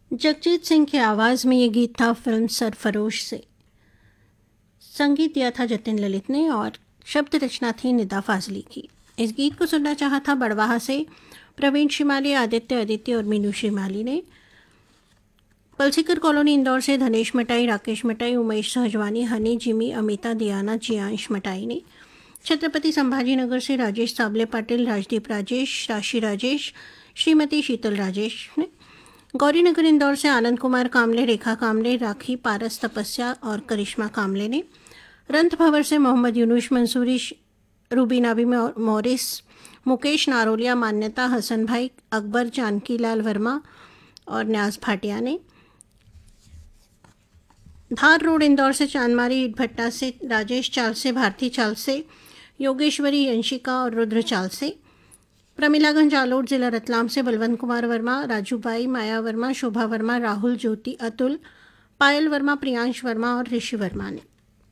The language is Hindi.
जगजीत सिंह की आवाज़ में ये गीत था फिल्म सरफरोश से। संगीत दिया था जतिन ललित ने और शब्द रचना थी निदा फाजली की। इस गीत को सुनना चाहा था बड़वाहा से प्रवीण शिमाली, आदित्य अदिति और मीनू शिमाली ने। पलसीकर कॉलोनी इंदौर से धनेश मटाई, राकेश मटाई, उमेश सहजवानी, हनी, जिमी, अमिता, दियाना, जियांश मटाई ने। छत्रपति संभाजी नगर से राजेश साबले पाटिल, राजदीप राजेश, राशि राजेश, श्रीमती शीतल राजेश ने। गौरीनगर इंदौर से आनंद कुमार कामले, रेखा कामले, राखी, पारस तपस्या और करिश्मा कामले ने। रंथ भंवर से मोहम्मद यूनुस मंसूरी, रूबीना बी मोरिस, मुकेश नारोलिया, मान्यता, हसन भाई, अकबर, जानकी लाल वर्मा और न्याज भाटिया ने। धार रोड इंदौर से चांदमारी ईट भट्टा से राजेश चाल से, भारती चाल से, योगेश्वरी, यंशिका और रुद्र चाल से। प्रमिलागंज आलोट जिला रतलाम से बलवंत कुमार वर्मा, राजूबाई, माया वर्मा, शोभा वर्मा, राहुल, ज्योति, अतुल, पायल वर्मा, प्रियांश वर्मा और ऋषि वर्मा ने।